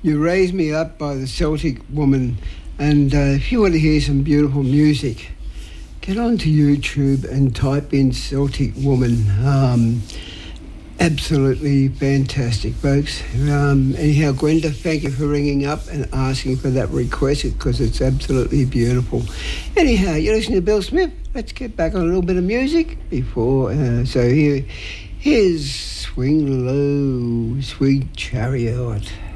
You Raise Me Up by the Celtic Woman. And if you want to hear some beautiful music, get onto YouTube and type in Celtic Woman. Absolutely fantastic, folks. Anyhow, Gwenda, thank you for ringing up and asking for that request because it's absolutely beautiful. Anyhow, you're listening to Bill Smith. Let's get back on a little bit of music before. Here's Swing Low, Sweet Chariot.